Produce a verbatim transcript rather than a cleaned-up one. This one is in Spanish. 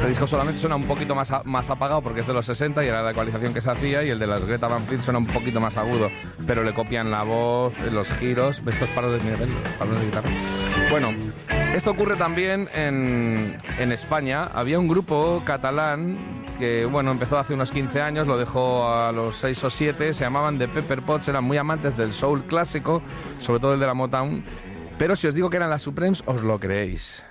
Este disco solamente suena un poquito más, a, más apagado porque es de los sesenta y era la ecualización que se hacía, y el de las Greta Van Fleet suena un poquito más agudo, pero le copian la voz, los giros, estos palos de nivel, palos de guitarra. Bueno, esto ocurre también en, en España. Había un grupo catalán que, bueno, empezó hace unos quince años, lo dejó a los seis o siete, se llamaban The Pepper Pots, eran muy amantes del soul clásico, sobre todo el de la Motown, pero si os digo que eran las Supremes, os lo creéis.